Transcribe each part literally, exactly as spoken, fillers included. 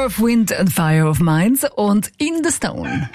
Earth, Wind and Fire of Mainz und In the Stone.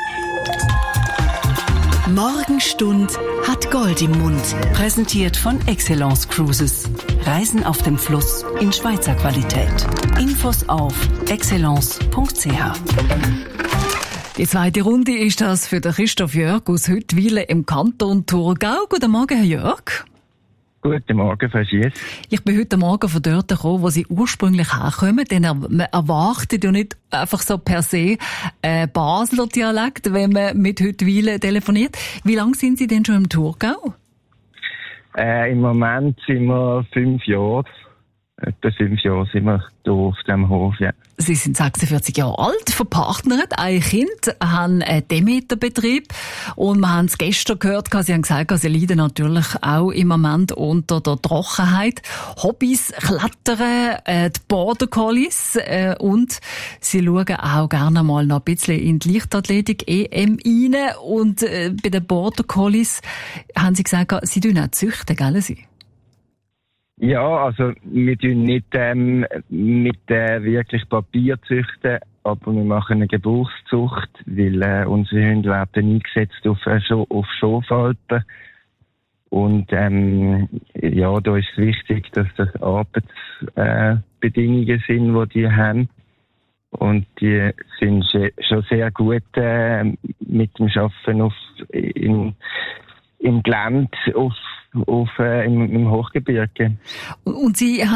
Morgenstund hat Gold im Mund. Präsentiert von Excellence Cruises. Reisen auf dem Fluss in Schweizer Qualität. Infos auf excellence punkt c h. Die zweite Runde ist das für den Christoph Jörg aus Huttwilen im Kanton Thurgau. Guten Morgen, Herr Jörg. Guten Morgen, Frau Schiess. Ich bin heute Morgen von dort gekommen, wo Sie ursprünglich herkommen, denn man erwartet ja nicht einfach so per se äh, Basler Dialekt, wenn man mit Huttwilen telefoniert. Wie lange sind Sie denn schon im Thurgau? Äh, Im Moment sind wir fünf Jahre. Etwa fünf Jahre sind wir hier auf diesem Hof, ja. Sie sind sechsundvierzig Jahre alt, verpartnert, ein Kind, haben einen Demeterbetrieb und wir haben es gestern gehört, Sie haben gesagt, Sie leiden natürlich auch im Moment unter der Trockenheit. Hobbys, Klettern, äh, die Border Collies äh, und Sie schauen auch gerne mal noch ein bisschen in die Leichtathletik E M rein und äh, bei den Border Collies haben Sie gesagt, Sie tun auch züchten, gell Sie? Ja, also wir tun nicht ähm, mit äh, wirklich Papier züchten, aber wir machen eine Geburtszucht, weil äh, unsere Hunde werden eingesetzt auf, äh, auf Schafalpen. Und ähm, ja, da ist es wichtig, dass das Arbeitsbedingungen äh, sind, die die haben. Und die sind schon sehr gut äh, mit dem Arbeiten auf, in, im Gelände, auf auf, äh, im, im Hochgebirge. Und Sie haben